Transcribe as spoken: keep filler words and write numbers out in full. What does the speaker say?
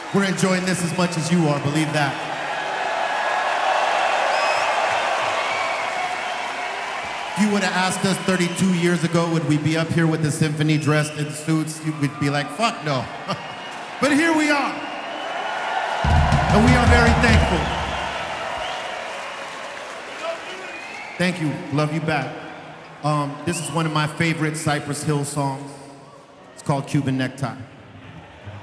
We're enjoying this as much as you are, believe that. If you would have asked us thirty-two years ago, would we be up here with the symphony dressed in suits, you would be like, fuck no. But here we are. And we are very thankful. Thank you, love you back. Um, this is one of my favorite Cypress Hill songs. It's called Cuban Necktie.